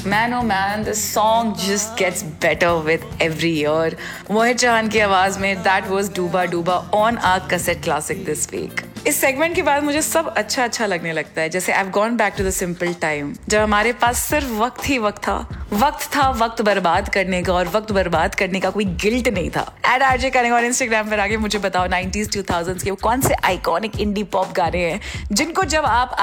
Man, oh man, this song just gets better with every year. Mohit Chauhan की आवाज में that was Dooba Dooba on our cassette classic this week. इस segment के बाद मुझे सब अच्छा लगने लगता है, जैसे I've gone back to the simple time, जब हमारे पास सिर्फ वक्त ही वक्त था वक्त बर्बाद करने का, और वक्त बर्बाद करने का कोई गिल्ट नहीं था। @RJ करेंगे और इंस्टाग्राम पर आगे मुझे बताओ 90s 2000s के वो कौन से आइकॉनिक इंडी पॉप गाने हैं जिनको जब आप